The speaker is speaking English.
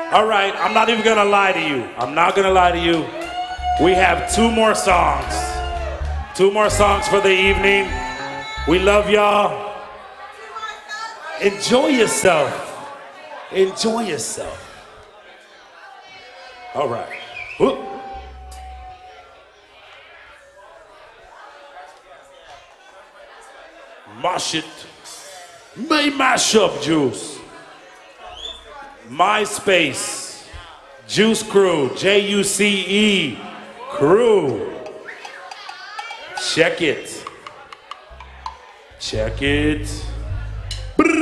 All right, I'm not even gonna lie to you. I'm not gonna lie to you. We have 2 more songs. 2 more songs for the evening. We love y'all. Enjoy yourself. Enjoy yourself. All right. Whoop. Mash it. May mash up, Juice. MySpace. Juice Crew. Juce Crew. Check it. Check it.